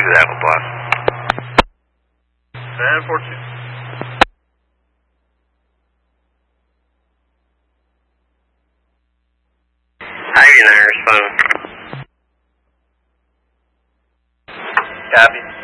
that one, boss. 1042. Hi, United, respond. Copy.